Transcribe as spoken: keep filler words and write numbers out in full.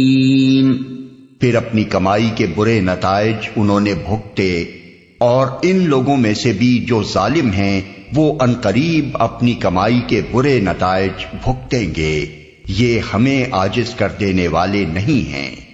फिर अपनी कमाई के बुरे नताइज उन्होंने भुगते, और इन लोगों में से भी जो जालिम हैं वो अनकरीब अपनी कमाई के बुरे नताइज भुगतेंगे। ये हमें आजिज कर देने वाले नहीं हैं।